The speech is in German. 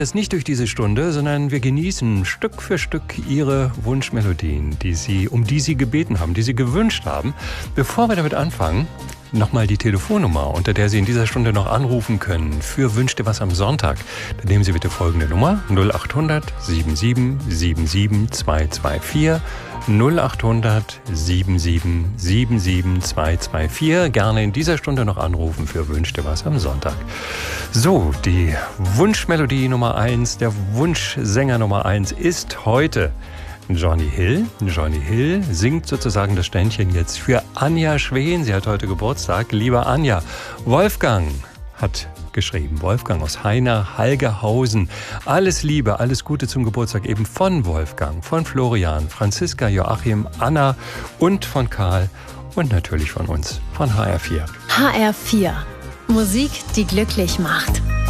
Es nicht durch diese Stunde, sondern wir genießen Stück für Stück Ihre Wunschmelodien, um die Sie gebeten haben, die Sie gewünscht haben. Bevor wir damit anfangen, nochmal die Telefonnummer, unter der Sie in dieser Stunde noch anrufen können für Wünsch dir was am Sonntag. Dann nehmen Sie bitte folgende Nummer: 0800 77 77 224. 0800 77 77 224. Gerne in dieser Stunde noch anrufen für Wünsch dir was am Sonntag. So, die Wunschmelodie Nummer 1, der Wunschsänger Nummer 1 ist heute Johnny Hill. Johnny Hill singt sozusagen das Ständchen jetzt für Anja Schwen. Sie hat heute Geburtstag. Liebe Anja, Wolfgang hat geschrieben. Wolfgang aus Heiner-Halgehausen. Alles Liebe, alles Gute zum Geburtstag eben von Wolfgang, von Florian, Franziska, Joachim, Anna und von Karl und natürlich von uns, von HR4. HR4. Musik, die glücklich macht.